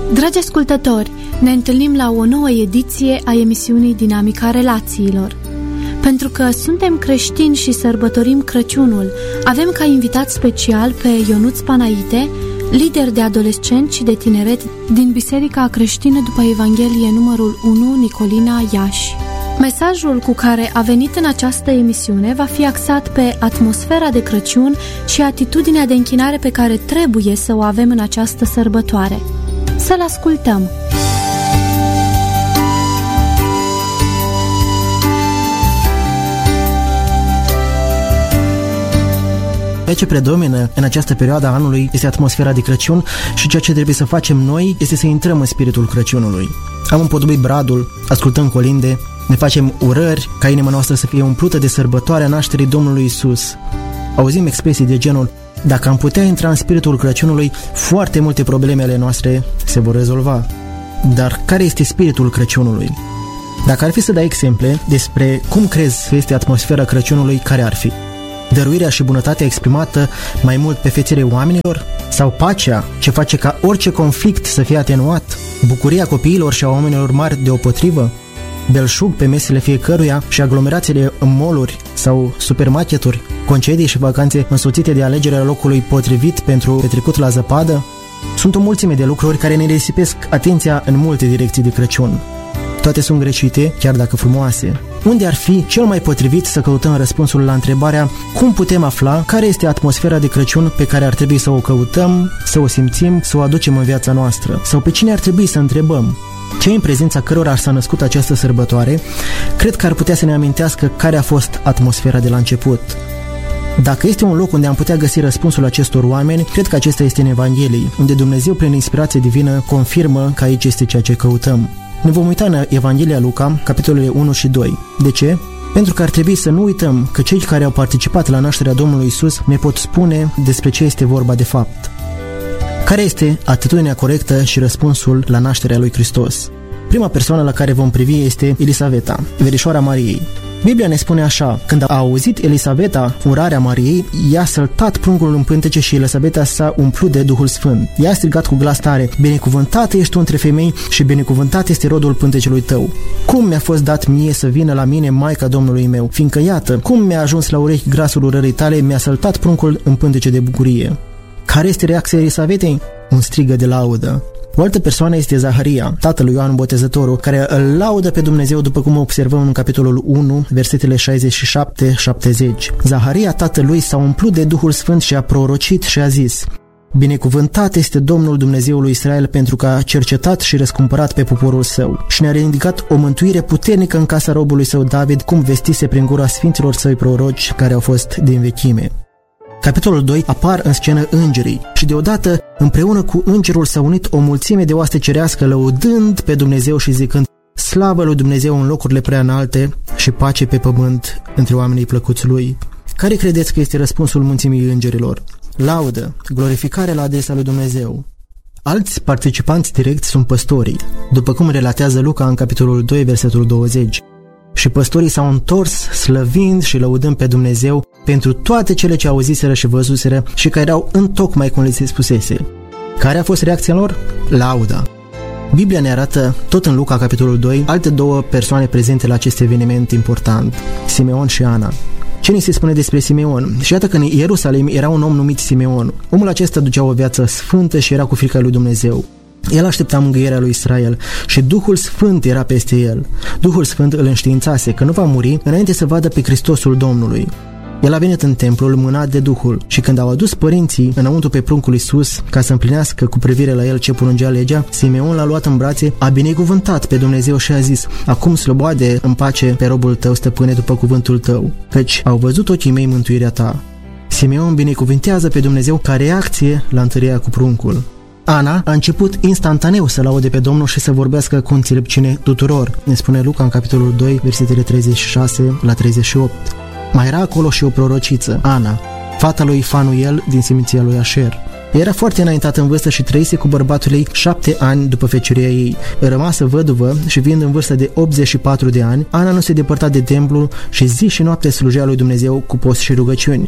Dragi ascultători, ne întâlnim la o nouă ediție a emisiunii Dinamica Relațiilor. Pentru că suntem creștini și sărbătorim Crăciunul, avem ca invitat special pe Ionuț Panaite, lider de adolescenți și de tineret din Biserica Creștină după Evanghelie numărul 1, Nicolina, Iași. Mesajul cu care a venit în această emisiune va fi axat pe atmosfera de Crăciun și atitudinea de închinare pe care trebuie să o avem în această sărbătoare. Să-l ascultăm! Ceea ce predomină în această perioadă a anului este atmosfera de Crăciun și ceea ce trebuie să facem noi este să intrăm în spiritul Crăciunului. Am împodobit bradul, ascultăm colinde, ne facem urări ca inima noastră să fie umplută de sărbătoarea nașterii Domnului Isus. Auzim expresii de genul: dacă am putea intra în spiritul Crăciunului, foarte multe probleme ale noastre se vor rezolva. Dar care este spiritul Crăciunului? Dacă ar fi să dai exemple despre cum crezi că este atmosfera Crăciunului, care ar fi? Dăruirea și bunătatea exprimată mai mult pe fețele oamenilor? Sau pacea ce face ca orice conflict să fie atenuat? Bucuria copiilor și a oamenilor mari deopotrivă? Belșug pe mesele fiecăruia și aglomerațiile în mall-uri sau supermarketuri? Concedii și vacanțe însoțite de alegerea locului potrivit pentru petrecut la zăpadă? Sunt o mulțime de lucruri care ne risipesc atenția în multe direcții de Crăciun. Toate sunt greșite, chiar dacă frumoase. Unde ar fi cel mai potrivit să căutăm răspunsul la întrebarea cum putem afla care este atmosfera de Crăciun pe care ar trebui să o căutăm, să o simțim, să o aducem în viața noastră? Sau pe cine ar trebui să întrebăm? Cei în prezența cărora s-a născut această sărbătoare, cred că ar putea să ne amintească care a fost atmosfera de la început. Dacă este un loc unde am putea găsi răspunsul acestor oameni, cred că acesta este în Evanghelii, unde Dumnezeu, prin inspirație divină, confirmă că aici este ceea ce căutăm. Ne vom uita în Evanghelia Luca, capitolele 1 și 2. De ce? Pentru că ar trebui să nu uităm că cei care au participat la nașterea Domnului Isus ne pot spune despre ce este vorba de fapt. Care este atitudinea corectă și răspunsul la nașterea lui Hristos? Prima persoană la care vom privi este Elisaveta, verișoara Mariei. Biblia ne spune așa: când a auzit Elisaveta urarea Mariei, i-a săltat pruncul în pântece și Elisaveta s-a umplut de Duhul Sfânt. I-a strigat cu glas tare: binecuvântată ești tu între femei și binecuvântat este rodul pântecelui tău. Cum mi-a fost dat mie să vină la mine Maica Domnului meu, fiindcă iată, cum mi-a ajuns la urechi glasul urării tale, mi-a săltat pruncul în pântece de bucurie. Care este reacția Elisavetei? Un strigă de laudă. O altă persoană este Zaharia, tatăl lui Ioan Botezătorul, care îl laudă pe Dumnezeu, după cum observăm în capitolul 1, versetele 67-70. Zaharia, tatălui, s-a umplut de Duhul Sfânt și a prorocit și a zis: binecuvântat este Domnul Dumnezeul lui Israel, pentru că a cercetat și răscumpărat pe poporul său și ne-a ridicat o mântuire puternică în casa robului său David, cum vestise prin gura sfinților săi proroci care au fost din vechime. Capitolul 2 apar în scenă îngerii și deodată împreună cu îngerul s-a unit o mulțime de oaste cerească, lăudând pe Dumnezeu și zicând: slavă lui Dumnezeu în locurile prea înalte și pace pe pământ între oamenii plăcuți lui. Care credeți că este răspunsul mulțimii îngerilor? Laudă, glorificare la adresa lui Dumnezeu. Alți participanți direcți sunt păstorii, după cum relatează Luca în capitolul 2, versetul 20. Și păstorii s-au întors slăvind și lăudând pe Dumnezeu pentru toate cele ce auziseră și văzuseră și care erau întocmai cum le se spusese. Care a fost reacția lor? Lauda. Biblia ne arată, tot în Luca, capitolul 2, alte două persoane prezente la acest eveniment important: Simeon și Ana. Ce ni se spune despre Simeon? Și iată că în Ierusalim era un om numit Simeon. Omul acesta ducea o viață sfântă și era cu frica lui Dumnezeu. El aștepta mângâierea lui Israel și Duhul Sfânt era peste el. Duhul Sfânt îl înștiințase că nu va muri înainte să vadă pe Hristosul Domnului. El a venit în templul mânat de Duhul și când au adus părinții înăuntru pe pruncul Iisus ca să împlinească cu privire la el ce poruncea legea, Simeon l-a luat în brațe, a binecuvântat pe Dumnezeu și a zis: acum slăboade în pace pe robul tău, stăpâne, după cuvântul tău, căci au văzut ochii mei mântuirea ta. Simeon binecuvintează pe Dumnezeu ca reacție la întâlnirea cu pruncul. Ana a început instantaneu să laude pe Domnul și să vorbească cu înțelepciune tuturor, ne spune Luca în capitolul 2, versetele 36 la 38. Mai era acolo și o prorociță, Ana, fata lui Fanuel din seminția lui Așer. Era foarte înaintată în vârstă și trăise cu bărbatul ei 7 ani după feciuria ei. Rămasă văduvă și fiind în vârstă de 84 de ani, Ana nu se depărta de templu și zi și noapte slujea lui Dumnezeu cu post și rugăciuni.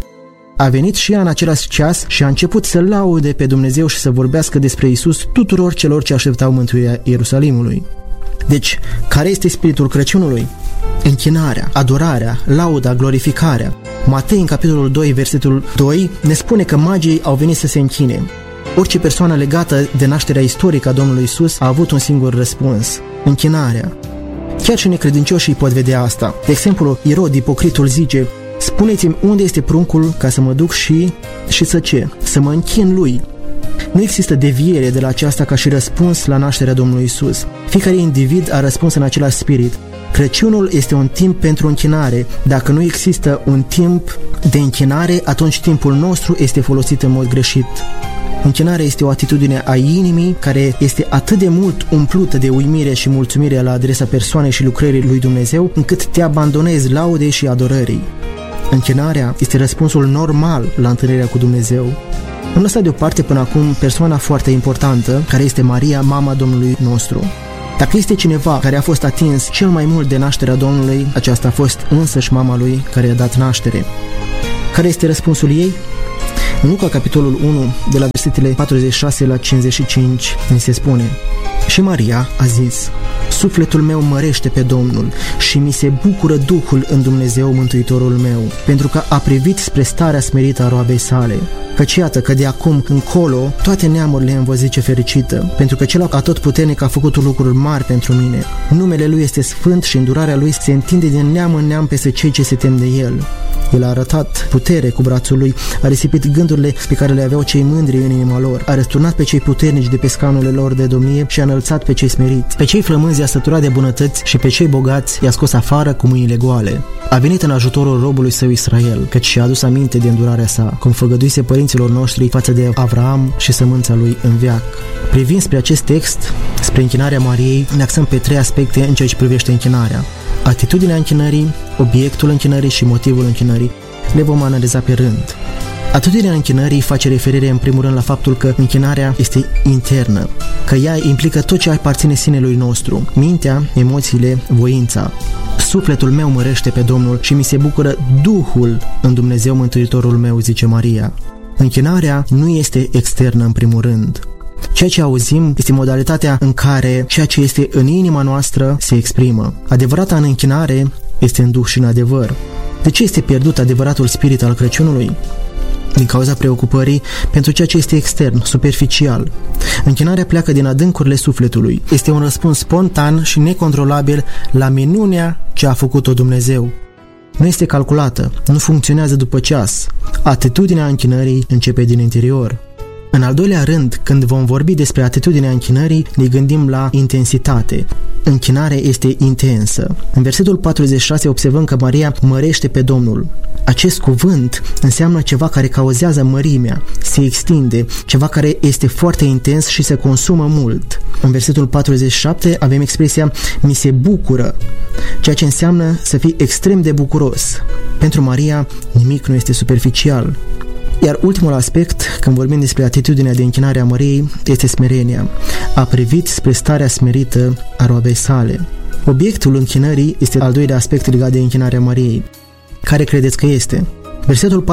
A venit și ea în același ceas și a început să laude pe Dumnezeu și să vorbească despre Iisus tuturor celor ce așteptau mântuirea Ierusalimului. Deci, care este spiritul Crăciunului? Închinarea, adorarea, lauda, glorificarea. Matei, în capitolul 2, versetul 2, ne spune că magii au venit să se închine. Orice persoană legată de nașterea istorică a Domnului Iisus a avut un singur răspuns: închinarea. Chiar și necredincioșii pot vedea asta. De exemplu, Irod, ipocritul, zice: spuneți-mi unde este pruncul ca să mă duc și să ce? Să mă închin lui. Nu există deviere de la aceasta ca și răspuns la nașterea Domnului Iisus. Fiecare individ a răspuns în același spirit. Crăciunul este un timp pentru închinare. Dacă nu există un timp de închinare, atunci timpul nostru este folosit în mod greșit. Închinarea este o atitudine a inimii care este atât de mult umplută de uimire și mulțumire la adresa persoanei și lucrării lui Dumnezeu, încât te abandonezi laudei și adorării. Închinarea este răspunsul normal la întâlnirea cu Dumnezeu. Am lăsat deoparte până acum persoana foarte importantă, care este Maria, mama Domnului nostru. Dacă este cineva care a fost atins cel mai mult de nașterea Domnului, aceasta a fost însăși mama lui care i-a dat naștere. Care este răspunsul ei? În Luca, capitolul 1, de la versetele 46 la 55, ni se spune: și Maria a zis: sufletul meu mărește pe Domnul și mi se bucură Duhul în Dumnezeu Mântuitorul meu, pentru că a privit spre starea smerită a roabei sale. Căci iată că de acum încolo toate neamurile îmi vor zice fericită, pentru că cel atotputernic a făcut lucruri mari pentru mine. Numele Lui este sfânt și îndurarea Lui se întinde din neam în neam peste cei ce se tem de El. El a arătat putere cu brațul Lui, a risipit gândurile pe care le aveau cei mândri în inima lor, a răsturnat pe cei puternici de pe scaunele lor de domnie și a înălțat pe cei smeriți. Pe cei flămânzi i-a săturat de bunătăți și pe cei bogați i-a scos afară cu mâinile goale. A venit în ajutorul robului său Israel, căci și-a adus aminte de îndurarea sa, cum făgăduise părinților noștri față de Avraam și sămânța lui în veac. Privind spre acest text, spre închinarea Mariei, ne axăm pe 3 aspecte în ceea ce privește închinarea: atitudinea închinării, obiectul închinării și motivul închinării. Le vom analiza pe rând. Atitudinea închinării face referire în primul rând la faptul că închinarea este internă, că ea implică tot ce aparține sinelui nostru: mintea, emoțiile, voința. Sufletul meu mărește pe Domnul și mi se bucură Duhul în Dumnezeu Mântuitorul meu, zice Maria. Închinarea nu este externă în primul rând. Ceea ce auzim este modalitatea în care ceea ce este în inima noastră se exprimă. Adevărata în închinare este în duh și în adevăr. De ce este pierdut adevăratul spirit al Crăciunului? Din cauza preocupării pentru ceea ce este extern, superficial. Închinarea pleacă din adâncurile sufletului. Este un răspuns spontan și necontrolabil la minunea ce a făcut-o Dumnezeu. Nu este calculată, nu funcționează după ceas. Atitudinea închinării începe din interior. În al doilea rând, când vom vorbi despre atitudinea închinării, ne gândim la intensitate. Închinarea este intensă. În versetul 46 observăm că Maria mărește pe Domnul. Acest cuvânt înseamnă ceva care cauzează mărimea, se extinde, ceva care este foarte intens și se consumă mult. În versetul 47 avem expresia mi se bucură, ceea ce înseamnă să fii extrem de bucuros. Pentru Maria, nimic nu este superficial. Iar ultimul aspect, când vorbim despre atitudinea de închinare a Mariei, este smerenia. A privit spre starea smerită a roabei sale. Obiectul închinării este al doilea aspect legat de închinarea Mariei. Care credeți că este? Versetul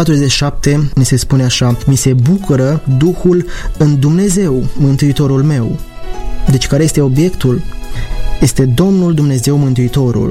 47 ne se spune așa: mi se bucură Duhul în Dumnezeu, Mântuitorul meu. Deci care este obiectul? Este Domnul Dumnezeu Mântuitorul.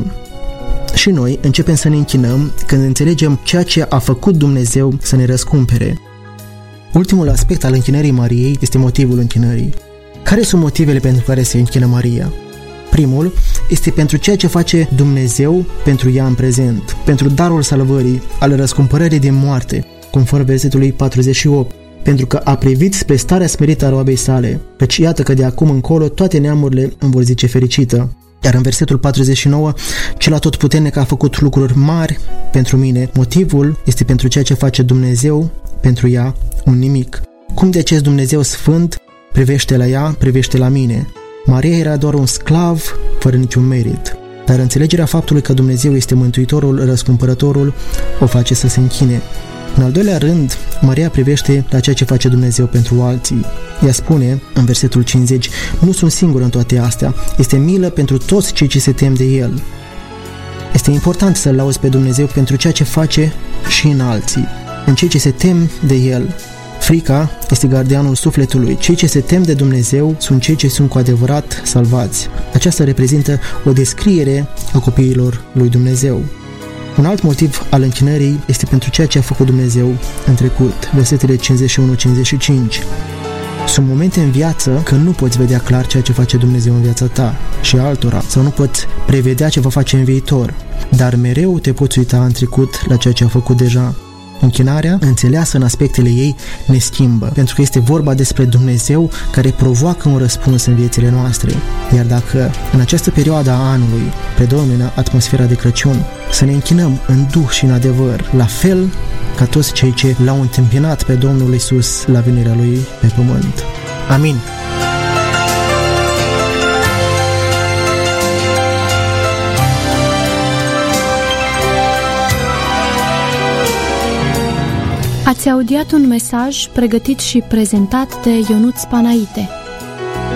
Și noi începem să ne închinăm când înțelegem ceea ce a făcut Dumnezeu să ne răscumpere. Ultimul aspect al închinării Mariei este motivul închinării. Care sunt motivele pentru care se închină Maria? Primul este pentru ceea ce face Dumnezeu pentru ea în prezent, pentru darul salvării, al răscumpărării din moarte, conform versetului 48, pentru că a privit spre starea smerită a roabei sale, căci iată că de acum încolo toate neamurile îmi vor zice fericită. Iar în versetul 49, cel atotputernic a făcut lucruri mari pentru mine. Motivul este pentru ceea ce face Dumnezeu pentru ea, un nimic. Cum de acest Dumnezeu sfânt privește la ea, privește la mine. Maria era doar un sclav fără niciun merit, dar înțelegerea faptului că Dumnezeu este Mântuitorul, Răscumpărătorul, o face să se închine. În al doilea rând, Maria privește la ceea ce face Dumnezeu pentru alții. Ea spune, în versetul 50, nu sunt singur în toate astea, este milă pentru toți cei ce se tem de El. Este important să-L lauzi pe Dumnezeu pentru ceea ce face și în alții. în cei ce se tem de El. Frica este gardianul sufletului. Cei ce se tem de Dumnezeu sunt cei ce sunt cu adevărat salvați. Aceasta reprezintă o descriere a copiilor lui Dumnezeu. Un alt motiv al închinării este pentru ceea ce a făcut Dumnezeu în trecut. Versetele 51-55. Sunt momente în viață când nu poți vedea clar ceea ce face Dumnezeu în viața ta și altora, sau nu poți prevedea ce va face în viitor, dar mereu te poți uita în trecut la ceea ce a făcut deja. Închinarea, înțeleasă în aspectele ei, ne schimbă, pentru că este vorba despre Dumnezeu care provoacă un răspuns în viețile noastre. Iar dacă în această perioadă a anului predomină atmosfera de Crăciun, să ne închinăm în duh și în adevăr, la fel ca toți cei ce l-au întâmpinat pe Domnul Iisus la venirea Lui pe pământ. Amin. Ați audiat un mesaj pregătit și prezentat de Ionuț Panaite.